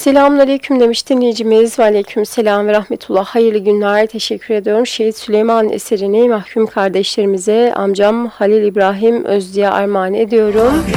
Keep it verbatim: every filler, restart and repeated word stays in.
Selamünaleyküm demiş dinleyicimiz. Ve aleyküm selam ve rahmetullah. Hayırlı günler. Teşekkür ediyorum. Şehit Süleyman eserini mahkum kardeşlerimize amcam Halil İbrahim Özdi'ye armağan ediyorum.